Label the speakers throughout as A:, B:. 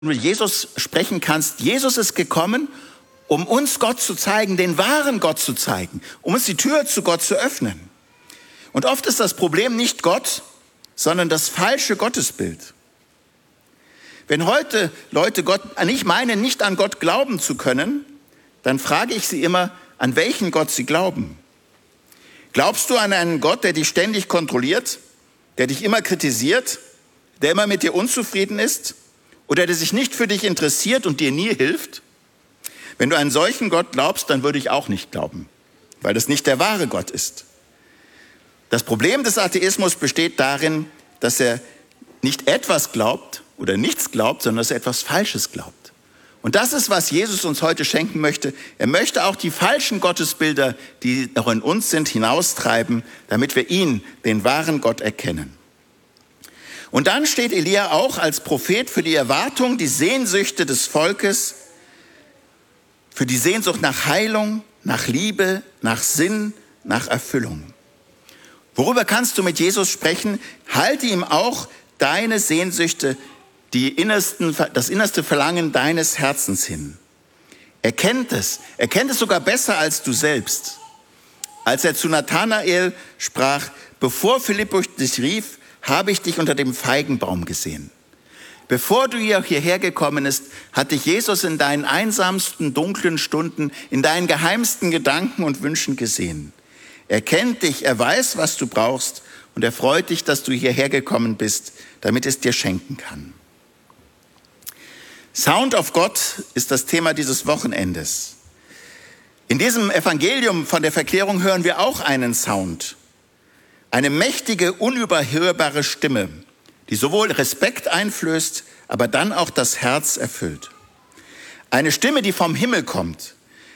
A: mit Jesus sprechen kannst, Jesus ist gekommen, um uns Gott zu zeigen, den wahren Gott zu zeigen, um uns die Tür zu Gott zu öffnen. Und oft ist das Problem nicht Gott, sondern das falsche Gottesbild. Wenn heute Leute nicht an Gott glauben zu können, dann frage ich sie immer, an welchen Gott sie glauben. Glaubst du an einen Gott, der dich ständig kontrolliert, der dich immer kritisiert, der immer mit dir unzufrieden ist oder der sich nicht für dich interessiert und dir nie hilft? Wenn du einen solchen Gott glaubst, dann würde ich auch nicht glauben, weil das nicht der wahre Gott ist. Das Problem des Atheismus besteht darin, dass er nicht etwas glaubt oder nichts glaubt, sondern dass er etwas Falsches glaubt. Und das ist, was Jesus uns heute schenken möchte. Er möchte auch die falschen Gottesbilder, die auch in uns sind, hinaustreiben, damit wir ihn, den wahren Gott, erkennen. Und dann steht Elia auch als Prophet für die Erwartung, die Sehnsüchte des Volkes, für die Sehnsucht nach Heilung, nach Liebe, nach Sinn, nach Erfüllung. Worüber kannst du mit Jesus sprechen? Halte ihm auch deine Sehnsüchte, das innerste Verlangen deines Herzens hin. Er kennt es sogar besser als du selbst. Als er zu Nathanael sprach, bevor Philippus dich rief, habe ich dich unter dem Feigenbaum gesehen. Bevor du hierher gekommen bist, hat dich Jesus in deinen einsamsten, dunklen Stunden, in deinen geheimsten Gedanken und Wünschen gesehen. Er kennt dich, er weiß, was du brauchst und er freut dich, dass du hierher gekommen bist, damit es dir schenken kann. Sound of God ist das Thema dieses Wochenendes. In diesem Evangelium von der Verklärung hören wir auch einen Sound. Eine mächtige, unüberhörbare Stimme, die sowohl Respekt einflößt, aber dann auch das Herz erfüllt. Eine Stimme, die vom Himmel kommt.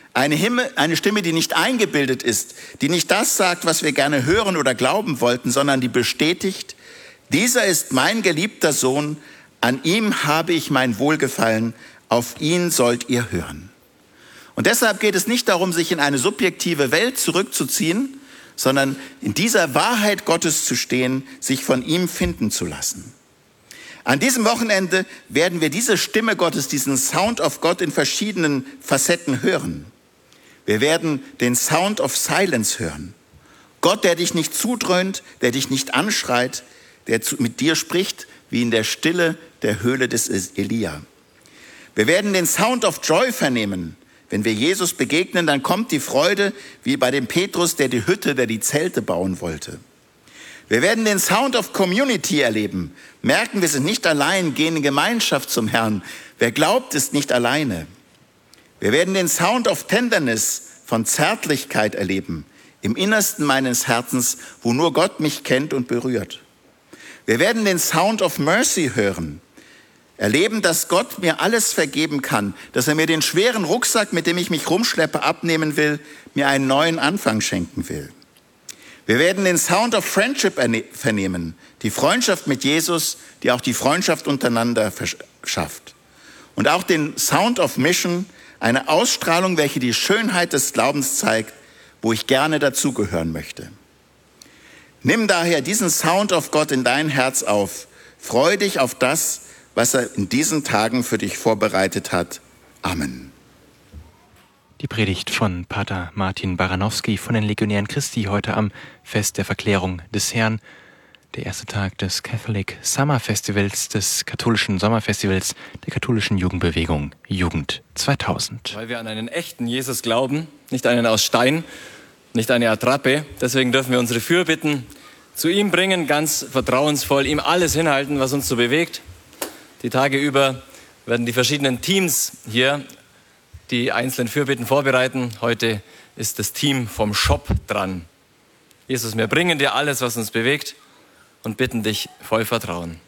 A: Eine Stimme, die nicht eingebildet ist, die nicht das sagt, was wir gerne hören oder glauben wollten, sondern die bestätigt, dieser ist mein geliebter Sohn, an ihm habe ich mein Wohlgefallen, auf ihn sollt ihr hören. Und deshalb geht es nicht darum, sich in eine subjektive Welt zurückzuziehen, sondern in dieser Wahrheit Gottes zu stehen, sich von ihm finden zu lassen. An diesem Wochenende werden wir diese Stimme Gottes, diesen Sound of God in verschiedenen Facetten hören. Wir werden den Sound of Silence hören. Gott, der dich nicht zudröhnt, der dich nicht anschreit, der mit dir spricht, wie in der Stille der Höhle des Elia. Wir werden den Sound of Joy vernehmen. Wenn wir Jesus begegnen, dann kommt die Freude, wie bei dem Petrus, der die Zelte bauen wollte. Wir werden den Sound of Community erleben. Merken, wir sind nicht allein, gehen in Gemeinschaft zum Herrn. Wer glaubt, ist nicht alleine. Wir werden den Sound of Tenderness, von Zärtlichkeit erleben. Im Innersten meines Herzens, wo nur Gott mich kennt und berührt. Wir werden den Sound of Mercy hören. Erleben, dass Gott mir alles vergeben kann, dass er mir den schweren Rucksack, mit dem ich mich rumschleppe, abnehmen will, mir einen neuen Anfang schenken will. Wir werden den Sound of Friendship vernehmen, die Freundschaft mit Jesus, die auch die Freundschaft untereinander schafft. Und auch den Sound of Mission, eine Ausstrahlung, welche die Schönheit des Glaubens zeigt, wo ich gerne dazugehören möchte. Nimm daher diesen Sound of Gott in dein Herz auf. Freu dich auf das, was er in diesen Tagen für dich vorbereitet hat. Amen.
B: Die Predigt von Pater Martin Baranowski von den Legionären Christi heute am Fest der Verklärung des Herrn. Der erste Tag des Catholic Summer Festivals, des katholischen Sommerfestivals der katholischen Jugendbewegung Jugend 2000.
C: Weil wir an einen echten Jesus glauben, nicht einen aus Stein, nicht eine Attrappe. Deswegen dürfen wir unsere Fürbitten zu ihm bringen, ganz vertrauensvoll, ihm alles hinhalten, was uns so bewegt. Die Tage über werden die verschiedenen Teams hier die einzelnen Fürbitten vorbereiten. Heute ist das Team vom Shop dran. Jesus, wir bringen dir alles, was uns bewegt und bitten dich voll Vertrauen.